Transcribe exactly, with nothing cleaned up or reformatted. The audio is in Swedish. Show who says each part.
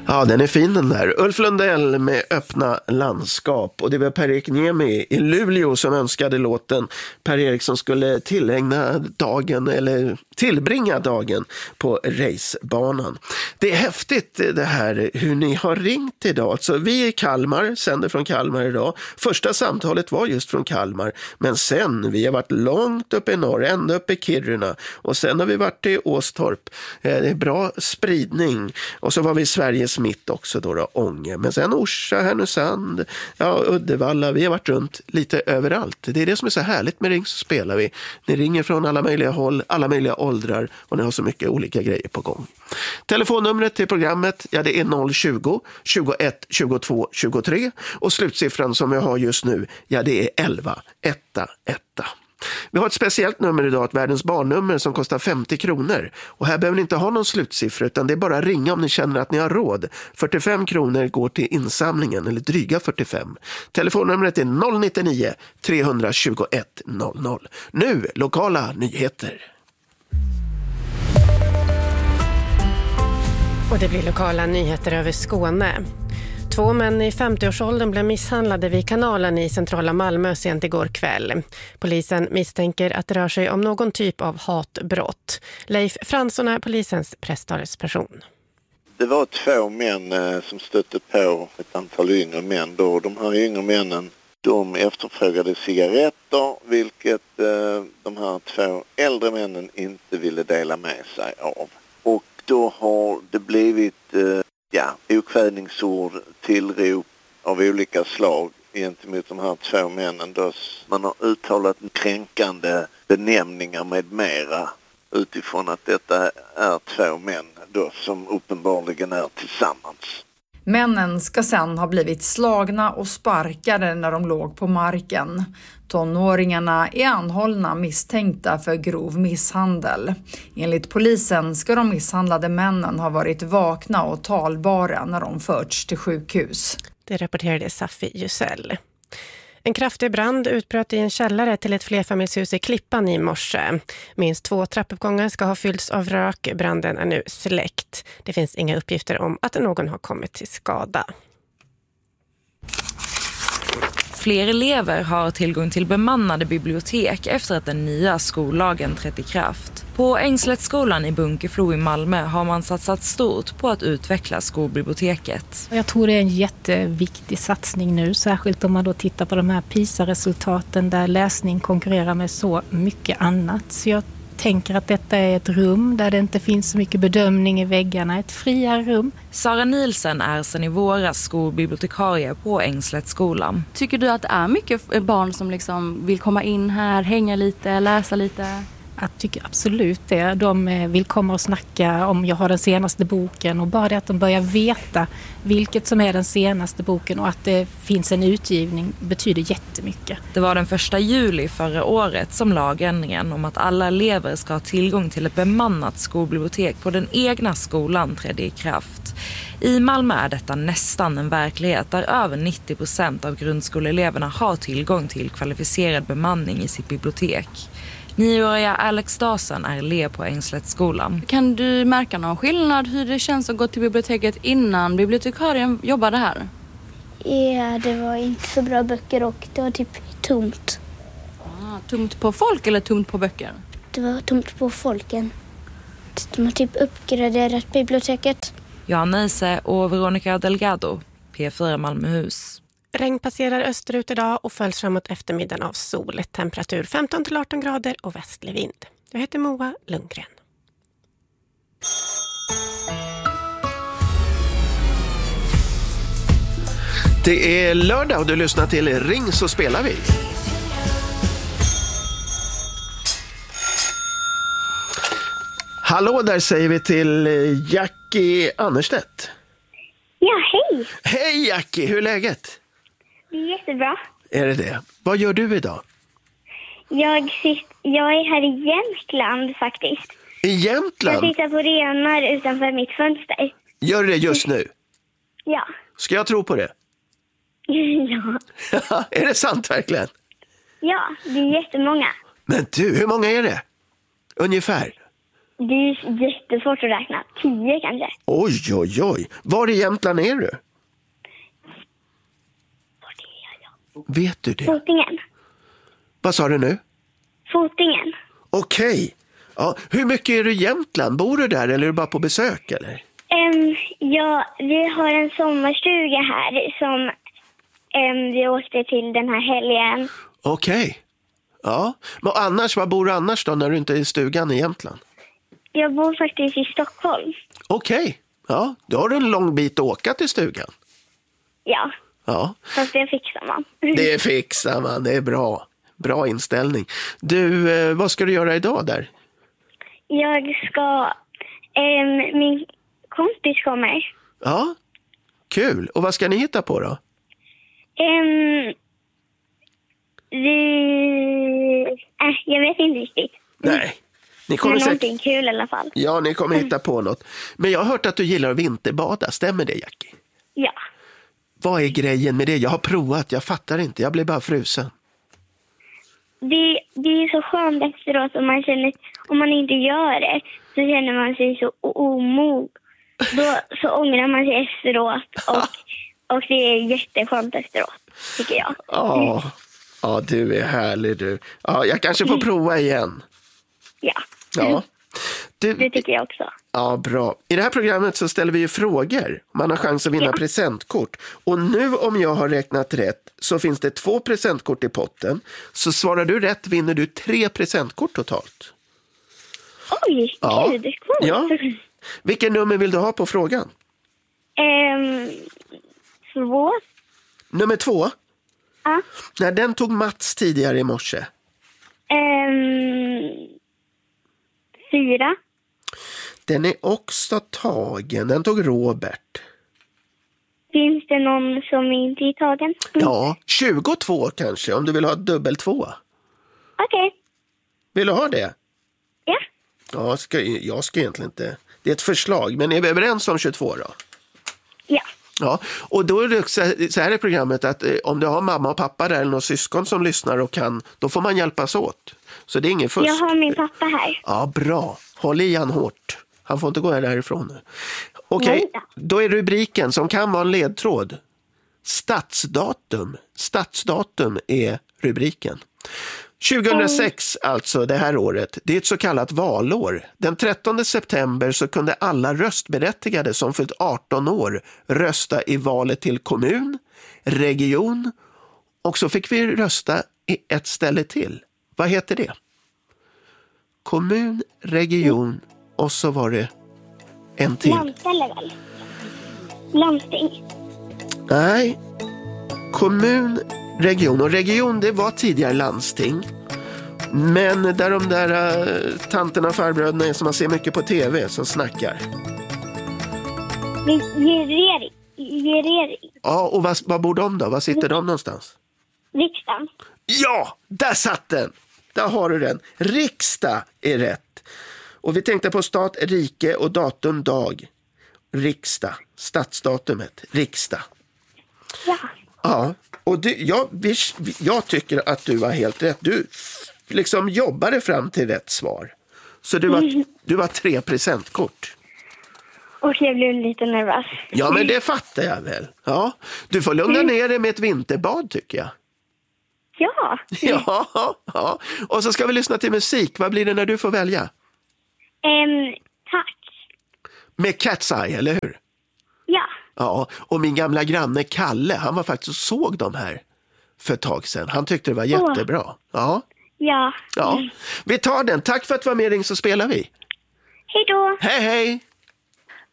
Speaker 1: Ja, den är fin den där. Ulf Lundell med Öppna landskap. Och det var Per-Erik Niemi i Luleå som önskade låten. Per-Erik som skulle tillägna dagen eller tillbringa dagen på racebanan. Det är häftigt det här hur ni har ringt idag. Alltså, vi i Kalmar, sänder från Kalmar idag. Första samtalet var just från Kalmar. Men sen, vi har varit långt upp i norr, ända upp i Kiruna. Och sen har vi varit i Åstorp. Det är bra spridning. Och så var vi i Sveriges mitt också då, då Ånge. Men sen Orsa, Härnösand, ja, Uddevalla. Vi har varit runt lite överallt. Det är det som är så härligt med Ring så spelar vi. Ni ringer från alla möjliga håll, alla möjliga åldrar och ni har så mycket olika grejer på gång. Telefonnumret till programmet, ja det är noll tjugo, tjugoett, tjugotvå, tjugotre och slutsiffran som vi har just nu, ja det är elva, etta, etta. Vi har ett speciellt nummer idag, ett världens barnnummer som kostar femtio kronor. Och här behöver ni inte ha någon slutsiffra utan det är bara att ringa om ni känner att ni har råd. fyrtiofem kronor går till insamlingen, eller dryga fyrtiofem. Telefonnumret är noll nittionio, tre tjugoett, noll noll. Nu, lokala nyheter.
Speaker 2: Och det blir lokala nyheter över Skåne. Två män i femtioårsåldern blev misshandlade vid kanalen i centrala Malmö sent igår kväll. Polisen misstänker att det rör sig om någon typ av hatbrott. Leif Fransson är polisens presstalesperson.
Speaker 3: Det var två män eh, som stötte på ett antal yngre män. Då. De här yngre männen de efterfrågade cigaretter, vilket eh, de här två äldre männen inte ville dela med sig av. Och då har det blivit eh, ja, okvädningsord, tillrop av olika slag gentemot de här två männen. Då man har uttalat kränkande benämningar med mera utifrån att detta är två män då, som uppenbarligen är tillsammans.
Speaker 4: Männen ska sedan ha blivit slagna och sparkade när de låg på marken. Tonåringarna är anhållna misstänkta för grov misshandel. Enligt polisen ska de misshandlade männen ha varit vakna och talbara när de förts till sjukhus.
Speaker 2: Det rapporterade Safi Jusell. En kraftig brand utbröt i en källare till ett flerfamiljshus i Klippan i morse. Minst två trappuppgångar ska ha fyllts av rök. Branden är nu släckt. Det finns inga uppgifter om att någon har kommit till skada.
Speaker 5: Fler elever har tillgång till bemannade bibliotek efter att den nya skollagen trätt i kraft. På Ängslättskolan i Bunkeflo i Malmö har man satsat stort på att utveckla skolbiblioteket.
Speaker 6: Jag tror det är en jätteviktig satsning nu, särskilt om man då tittar på de här PISA-resultaten där läsning konkurrerar med så mycket annat. Så jag tänker att detta är ett rum där det inte finns så mycket bedömning i väggarna, ett friare rum.
Speaker 5: Sara Nielsen är sedan i våras skolbibliotekarie på Ängslättskolan.
Speaker 7: Tycker du att det är mycket barn som liksom vill komma in här, hänga lite, läsa lite?
Speaker 6: Jag tycker absolut det. De vill komma och snacka om jag har den senaste boken och bara det att de börjar veta vilket som är den senaste boken och att det finns en utgivning betyder jättemycket.
Speaker 5: Det var den första juli förra året som lagändringen om att alla elever ska ha tillgång till ett bemannat skolbibliotek på den egna skolan trädde i kraft. I Malmö är detta nästan en verklighet där över nittio procent av grundskoleeleverna har tillgång till kvalificerad bemanning i sitt bibliotek. Nioåriga Alex Dasen är elev på Ängslättskolan.
Speaker 7: Kan du märka någon skillnad hur det känns att gå till biblioteket innan bibliotekarien jobbade här?
Speaker 8: Ja, det var inte så bra böcker och det var typ tomt.
Speaker 7: Ah, tomt på folk eller tomt på böcker?
Speaker 8: Det var tomt på folken. De har typ uppgraderat biblioteket.
Speaker 5: Johanna Ise och Veronica Delgado, P fyra Malmöhus.
Speaker 2: Regn passerar österut idag och följs framåt eftermiddagen av sol. Temperatur femton till arton grader och västlig vind. Jag heter Moa Lundgren.
Speaker 1: Det är lördag och du lyssnar till Ring så spelar vi. Hallå, där säger vi till Jackie Annerstedt.
Speaker 8: Ja, hej!
Speaker 1: Hej Jackie, hur är läget?
Speaker 8: Det är jättebra.
Speaker 1: Är det det? Vad gör du idag?
Speaker 8: Jag, jag är här i Jämtland faktiskt.
Speaker 1: I Jämtland?
Speaker 8: Jag tittar på renar utanför mitt fönster.
Speaker 1: Gör du det just nu?
Speaker 8: Ja.
Speaker 1: Ska jag tro på det?
Speaker 8: Ja.
Speaker 1: Är det sant verkligen?
Speaker 8: Ja, det är jättemånga.
Speaker 1: Men du, hur många är det? Ungefär?
Speaker 8: Det är jättesvårt att räkna. Tio kanske.
Speaker 1: Oj, oj, oj. Var i Jämtland är du?
Speaker 8: Var är jag?
Speaker 1: Vet du det?
Speaker 8: Fotingen.
Speaker 1: Vad sa du nu?
Speaker 8: Fotingen.
Speaker 1: Okej. Ja, hur mycket är du i Jämtland? Bor du där eller är du bara på besök eller?
Speaker 8: Um, ja, vi har en sommarstuga här som um, vi åkte till den här helgen.
Speaker 1: Okej. Ja, men annars, var bor du annars då när du inte är i stugan i Jämtland?
Speaker 8: Jag bor faktiskt i Stockholm.
Speaker 1: Okej. Ja, då har du en lång bit att åka till stugan.
Speaker 8: Ja,
Speaker 1: Ja,
Speaker 8: fast det fixar man.
Speaker 1: det fixar man. Det är bra. Bra inställning. Du, eh, vad ska du göra idag där?
Speaker 8: Jag ska... Um, min kompis kommer.
Speaker 1: Ja, kul. Och vad ska ni hitta på då?
Speaker 8: Um, vi... Äh, jag vet inte riktigt.
Speaker 1: Nej, ni kommer
Speaker 8: Men
Speaker 1: säkert...
Speaker 8: någonting kul i alla fall.
Speaker 1: Ja, ni kommer hitta på något. Men jag har hört att du gillar att vinterbada. Stämmer det, Jackie?
Speaker 8: Ja.
Speaker 1: Vad är grejen med det? Jag har provat, jag fattar inte. Jag blir bara frusen.
Speaker 8: Det, det är så skönt efteråt om man känner... Om man inte gör det så känner man sig så omog. Då så ångrar man sig efteråt. Och, och det är jätteskönt efteråt, tycker jag.
Speaker 1: Ja, ja, du är härlig du. Ja, jag kanske får prova igen.
Speaker 8: Ja,
Speaker 1: Ja. Du,
Speaker 8: det tycker jag också.
Speaker 1: ja, bra. I det här programmet så ställer vi ju frågor. Man har chans att vinna
Speaker 8: Ja.
Speaker 1: presentkort. Och nu om jag har räknat rätt så finns det två presentkort i potten. Så svarar du rätt vinner du tre presentkort totalt.
Speaker 8: Oj,
Speaker 1: Ja.
Speaker 8: gud, coolt.
Speaker 1: Ja. Vilken nummer vill du ha på frågan?
Speaker 8: Ehm, två.
Speaker 1: Nummer två?
Speaker 8: Ja.
Speaker 1: Nej, den tog Mats tidigare i morse.
Speaker 8: Ehm, fyra.
Speaker 1: Den är också tagen. Den tog Robert.
Speaker 8: Finns det någon som inte är tagen?
Speaker 1: Ja, tjugotvå kanske, om du vill ha dubbel två.
Speaker 8: Okej.
Speaker 1: Vill du ha det?
Speaker 8: Ja.
Speaker 1: Ja, ska, jag ska egentligen inte... Det är ett förslag, men är vi överens om tjugotvå då?
Speaker 8: Ja.
Speaker 1: Ja, och då är det också så här i programmet att eh, om du har mamma och pappa där eller någon syskon som lyssnar och kan, då får man hjälpas åt. Så det är ingen fusk.
Speaker 8: Jag har min pappa här.
Speaker 1: Ja, bra. Håll i han hårt. Han får inte gå därifrån nu. Okej,
Speaker 8: Nej då.
Speaker 1: då är rubriken som kan vara en ledtråd. Stadsdatum. Stadsdatum är rubriken. tjugohundrasex, alltså det här året, det är ett så kallat valår. Den trettonde september så kunde alla röstberättigade som fyllt arton år rösta i valet till kommun, region och så fick vi rösta i ett ställe till. Vad heter det? Kommun, region och så var det en till.
Speaker 8: Landställe väl? Landsting.
Speaker 1: Nej, kommun, region. Och region, det var tidigare landsting. Men där de där uh, tanterna och farbröderna är som man ser mycket på tv som snackar.
Speaker 8: Gerering. Gerering.
Speaker 1: Ja, och vad, vad bor de då? Var sitter de någonstans?
Speaker 8: Riksdagen.
Speaker 1: Ja, där satt den! Där har du den. Riksdag är rätt. Och vi tänkte på stat, rike och datum, dag. Riksdag. Stadsdatumet. Riksdag.
Speaker 8: Ja.
Speaker 1: Ja, och du, jag, vi, jag tycker att du var helt rätt. Du liksom jobbade fram till rätt svar. Så du var, du var tre presentkort.
Speaker 8: Och jag blev lite nervös.
Speaker 1: Ja, men det fattar jag väl. Ja, du får lugna ner dig med ett vinterbad tycker jag.
Speaker 8: Ja.
Speaker 1: Ja, ja. Och så ska vi lyssna till musik. Vad blir det när du får välja?
Speaker 8: Um, tack.
Speaker 1: Med Cat's Eye, eller hur?
Speaker 8: Ja.
Speaker 1: Ja, och min gamla granne Kalle, han var faktiskt och såg dem här för ett tag sedan. Han tyckte det var jättebra. Ja.
Speaker 8: Ja.
Speaker 1: Ja. Vi tar den. Tack för att du var med, Ring så spelar vi.
Speaker 8: Hej då.
Speaker 1: Hej, hej!